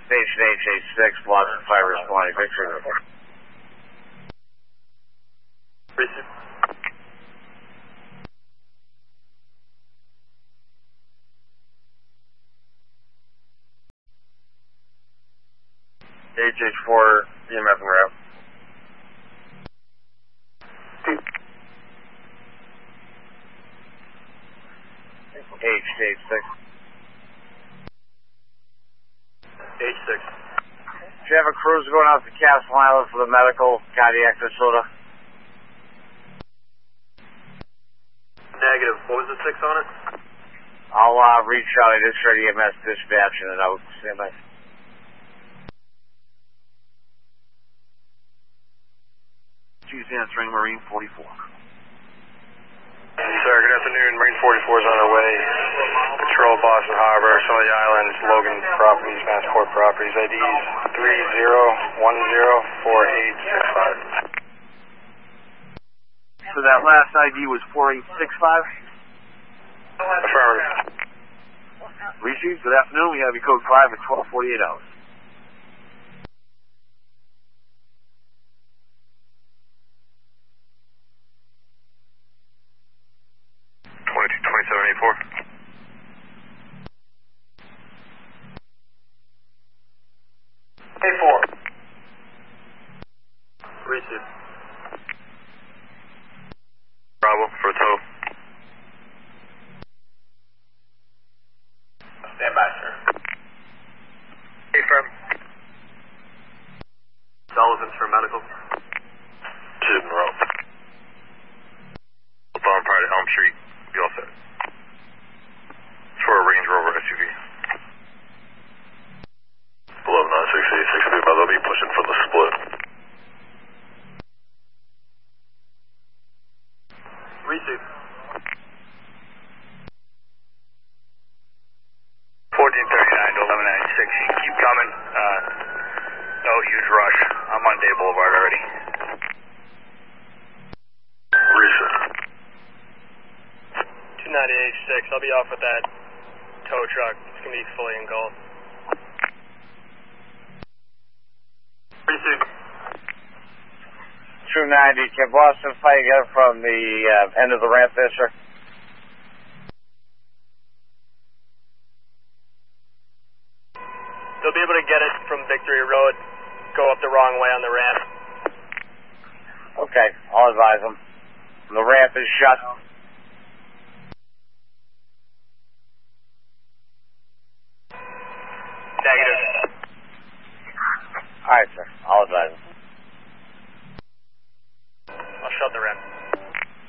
Station HA6, Boston Fire responding. Victory report. Receive. HH4, EMF and route. H6. H6. Do you have a cruiser going out to Castle Island for the medical cardiac disorder? Negative. What was the 6 on it? I'll reach out. I just heard EMS dispatching it out. Stand by. Chief answering Marine 44. Sir, good afternoon. Marine 44 is on our way. Patrol Boston Harbor, Sully Islands, Logan Properties, Massport Properties, IDs 30104865. So that last ID was 4865? Affirmative. Received. Good afternoon. We have your code 5 at 12:48 hours. A4. Receive. Bravo for tow. Stand by, sir. Affirm. Sullivan's for medical. Jib and rope. Bottom part of Elm Street. Be all set. It's for a Range Rover SUV. 119686, they'll be pushing for the split. Receive. 1439 to 1196. Keep coming. No huge rush. I'm on Day Boulevard already. Recent. 298H6. I'll be off with that tow truck. It's going to be fully engulfed. Receive. 290. Can Boston Fire get it from the end of the ramp there, sir? They'll be able to get it from Victory Road, go up the wrong way on the ramp. Okay, I'll advise them. The ramp is shut. Negative. All right, sir. I'll advise them.